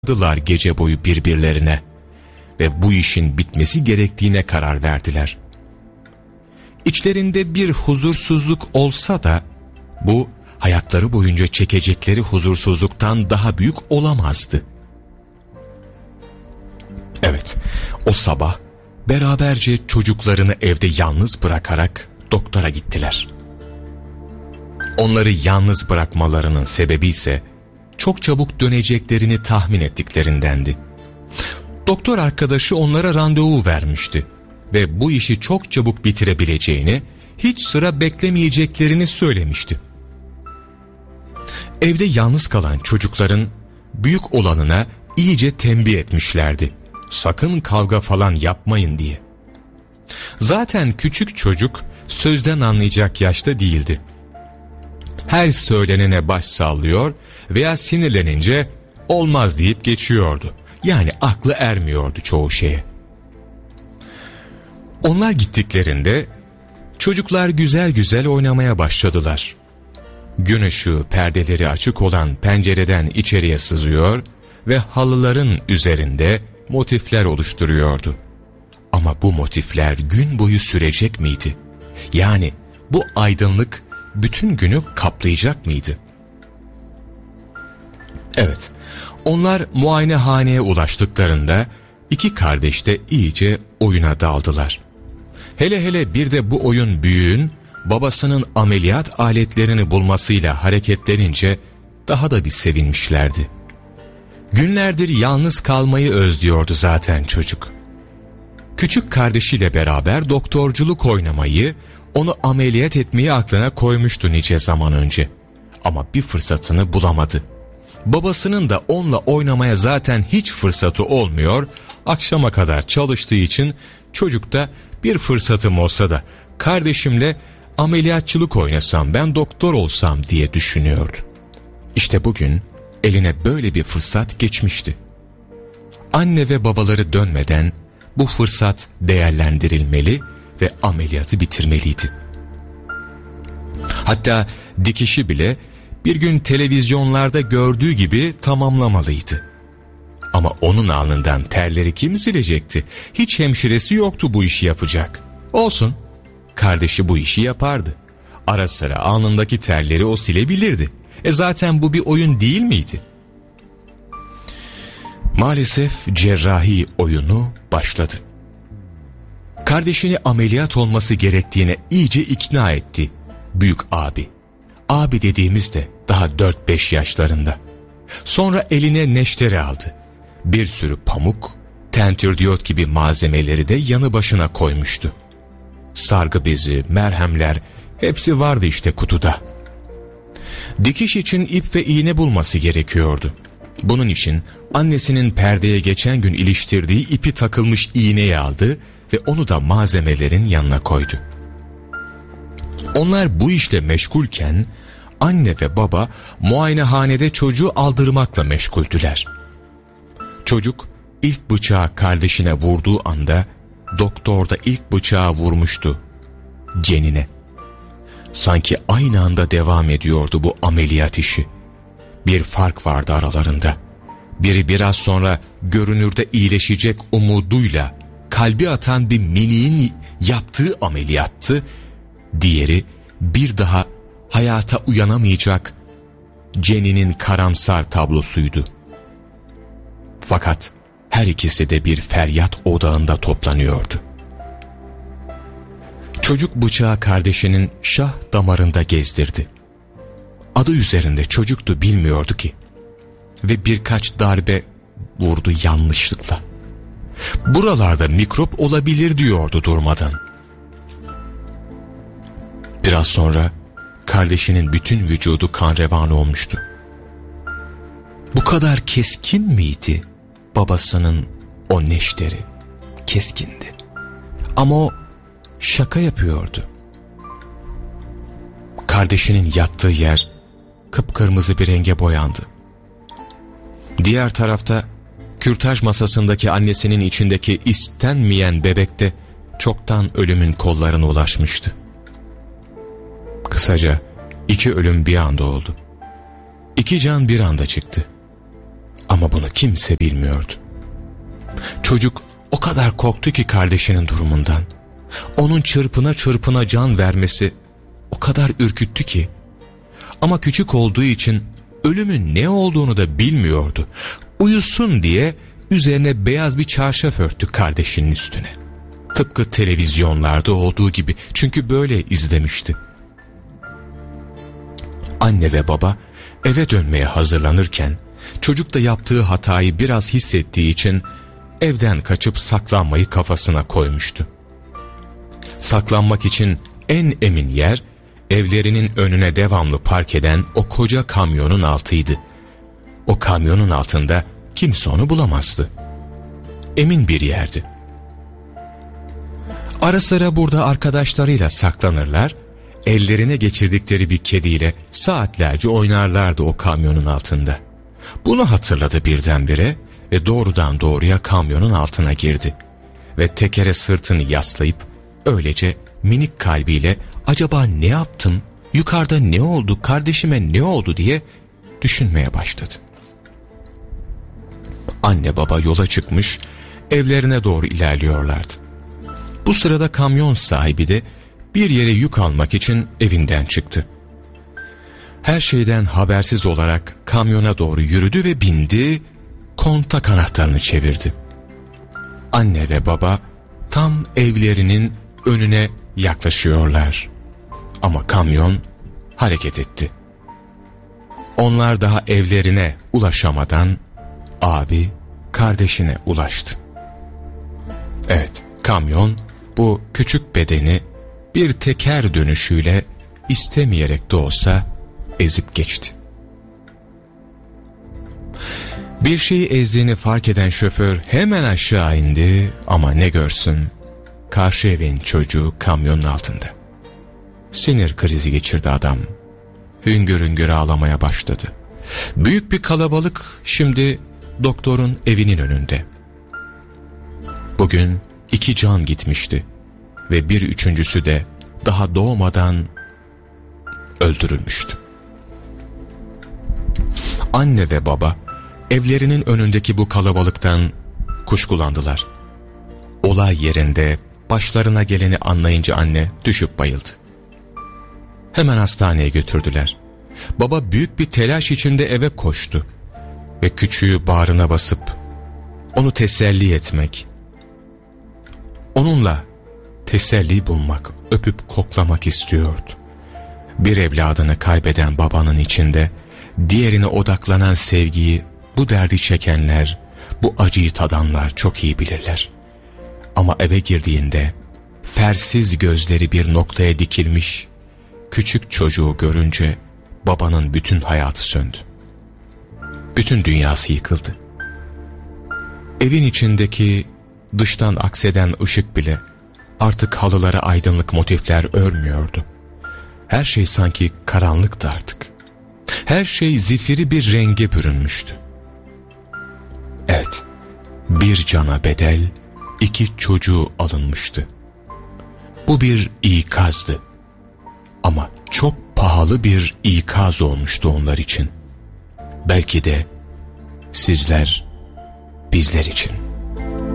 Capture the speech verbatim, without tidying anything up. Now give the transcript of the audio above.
sarıldılar gece boyu birbirlerine ve bu işin bitmesi gerektiğine karar verdiler. İçlerinde bir huzursuzluk olsa da bu hayatları boyunca çekecekleri huzursuzluktan daha büyük olamazdı. Evet, o sabah beraberce çocuklarını evde yalnız bırakarak doktora gittiler. Onları yalnız bırakmalarının sebebi ise çok çabuk döneceklerini tahmin ettiklerindendi. Doktor arkadaşı onlara randevu vermişti ve bu işi çok çabuk bitirebileceğini, hiç sıra beklemeyeceklerini söylemişti. Evde yalnız kalan çocukların büyük olanına iyice tembih etmişlerdi. Sakın kavga falan yapmayın diye. Zaten küçük çocuk sözden anlayacak yaşta değildi. Her söylenene baş sallıyor veya sinirlenince olmaz deyip geçiyordu. Yani aklı ermiyordu çoğu şeye. Onlar gittiklerinde çocuklar güzel güzel oynamaya başladılar. Gün ışığı perdeleri açık olan pencereden içeriye sızıyor ve halıların üzerinde motifler oluşturuyordu. Ama bu motifler gün boyu sürecek miydi? Yani bu aydınlık bütün günü kaplayacak mıydı? Evet, onlar muayenehaneye ulaştıklarında iki kardeş de iyice oyuna daldılar. Hele hele bir de bu oyun büyüğün babasının ameliyat aletlerini bulmasıyla hareketlenince daha da bir sevinmişlerdi. Günlerdir yalnız kalmayı özlüyordu zaten çocuk. Küçük kardeşiyle beraber doktorculuk oynamayı, onu ameliyat etmeyi aklına koymuştu nice zaman önce. Ama bir fırsatını bulamadı. Babasının da onunla oynamaya zaten hiç fırsatı olmuyor, akşama kadar çalıştığı için çocuk da bir fırsatım olsa da kardeşimle ameliyatçılık oynasam, ben doktor olsam diye düşünüyordu. İşte bugün eline böyle bir fırsat geçmişti. Anne ve babaları dönmeden bu fırsat değerlendirilmeli ve ameliyatı bitirmeliydi. Hatta dikişi bile bir gün televizyonlarda gördüğü gibi tamamlamalıydı. Ama onun alnından terleri kim silecekti? Hiç hemşiresi yoktu bu işi yapacak. Olsun, kardeşi bu işi yapardı. Ara sıra alnındaki terleri o silebilirdi. E zaten bu bir oyun değil miydi? Maalesef cerrahi oyunu başladı. Kardeşini ameliyat olması gerektiğine iyice ikna etti büyük abi. Abi dediğimizde daha dört beş yaşlarında. Sonra eline neşteri aldı. Bir sürü pamuk, tentürdiyot gibi malzemeleri de yanı başına koymuştu. Sargı bezi, merhemler hepsi vardı işte kutuda. Dikiş için ip ve iğne bulması gerekiyordu. Bunun için annesinin perdeye geçen gün iliştirdiği ipi takılmış iğneyi aldı ve onu da malzemelerin yanına koydu. Onlar bu işle meşgulken anne ve baba muayenehanede çocuğu aldırmakla meşguldüler. Çocuk ilk bıçağı kardeşine vurduğu anda doktor da ilk bıçağı vurmuştu cenine. Sanki aynı anda devam ediyordu bu ameliyat işi. Bir fark vardı aralarında. Biri biraz sonra görünürde iyileşecek umuduyla kalbi atan bir miniğin yaptığı ameliyattı. Diğeri bir daha hayata uyanamayacak Jenny'nin karamsar tablosuydu. Fakat her ikisi de bir feryat odağında toplanıyordu. Çocuk bıçağı kardeşinin şah damarında gezdirdi. Adı üzerinde çocuktu, bilmiyordu ki. Ve birkaç darbe vurdu yanlışlıkla. Buralarda mikrop olabilir diyordu durmadan. Biraz sonra kardeşinin bütün vücudu kan revan olmuştu. Bu kadar keskin miydi babasının o neşteri? Keskindi. Ama o şaka yapıyordu. Kardeşinin yattığı yer kıpkırmızı bir renge boyandı. Diğer tarafta kürtaj masasındaki annesinin içindeki istenmeyen bebek de çoktan ölümün kollarına ulaşmıştı. Kısaca iki ölüm bir anda oldu. İki can bir anda çıktı. Ama bunu kimse bilmiyordu. Çocuk o kadar korktu ki kardeşinin durumundan. Onun çırpına çırpına can vermesi o kadar ürküttü ki. Ama küçük olduğu için ölümün ne olduğunu da bilmiyordu. Uyusun diye üzerine beyaz bir çarşaf örttü kardeşinin üstüne. Tıpkı televizyonlarda olduğu gibi, çünkü böyle izlemişti. Anne ve baba eve dönmeye hazırlanırken çocuk da yaptığı hatayı biraz hissettiği için evden kaçıp saklanmayı kafasına koymuştu. Saklanmak için en emin yer evlerinin önüne devamlı park eden o koca kamyonun altıydı. O kamyonun altında kimse onu bulamazdı. Emin bir yerdi. Ara sıra burada arkadaşlarıyla saklanırlar, ellerine geçirdikleri bir kediyle saatlerce oynarlardı o kamyonun altında. Bunu hatırladı birdenbire ve doğrudan doğruya kamyonun altına girdi. Ve tekere sırtını yaslayıp öylece minik kalbiyle acaba ne yaptım, yukarıda ne oldu, kardeşime ne oldu diye düşünmeye başladı. Anne baba yola çıkmış, evlerine doğru ilerliyorlardı. Bu sırada kamyon sahibi de bir yere yük almak için evinden çıktı. Her şeyden habersiz olarak kamyona doğru yürüdü ve bindi, kontak anahtarını çevirdi. Anne ve baba tam evlerinin önüne yaklaşıyorlar. Ama kamyon hareket etti. Onlar daha evlerine ulaşamadan abi kardeşine ulaştı. Evet, kamyon bu küçük bedeni bir teker dönüşüyle istemeyerek de olsa ezip geçti. Bir şeyi ezdiğini fark eden şoför hemen aşağı indi ama ne görsün, karşı evin çocuğu kamyonun altında. Sinir krizi geçirdi adam. Hüngür hüngür ağlamaya başladı. Büyük bir kalabalık şimdi doktorun evinin önünde. Bugün iki can gitmişti ve bir üçüncüsü de daha doğmadan öldürülmüştü. Anne ve baba evlerinin önündeki bu kalabalıktan kuşkulandılar. Olay yerinde başlarına geleni anlayınca anne düşüp bayıldı. Hemen hastaneye götürdüler. Baba büyük bir telaş içinde eve koştu ve küçüğü bağrına basıp onu teselli etmek, onunla teselli bulmak, öpüp koklamak istiyordu. Bir evladını kaybeden babanın içinde diğerine odaklanan sevgiyi bu derdi çekenler, bu acıyı tadanlar çok iyi bilirler. Ama eve girdiğinde fersiz gözleri bir noktaya dikilmiş küçük çocuğu görünce babanın bütün hayatı söndü. Bütün dünyası yıkıldı. Evin içindeki dıştan akseden ışık bile artık halılara aydınlık motifler örmüyordu. Her şey sanki karanlıktı artık. Her şey zifiri bir renge bürünmüştü. Evet, bir cana bedel iki çocuğu alınmıştı. Bu bir ikazdı. Ama çok pahalı bir ikaz olmuştu onlar için. Belki de sizler, bizler için.